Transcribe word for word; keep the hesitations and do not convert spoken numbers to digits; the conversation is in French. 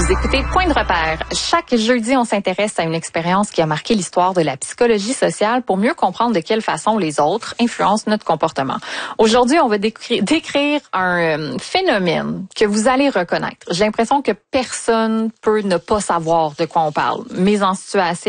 Vous écoutez Point de repère. Chaque jeudi, on s'intéresse à une expérience qui a marqué l'histoire de la psychologie sociale pour mieux comprendre de quelle façon les autres influencent notre comportement. Aujourd'hui, on va décrire, décrire un euh, phénomène que vous allez reconnaître. J'ai l'impression que personne peut ne pas savoir de quoi on parle. Mise en situation